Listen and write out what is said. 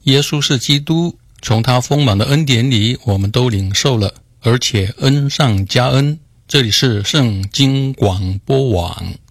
耶稣是基督，从他丰满的恩典里我们都领受了，而且恩上加恩。这里是圣经广播网。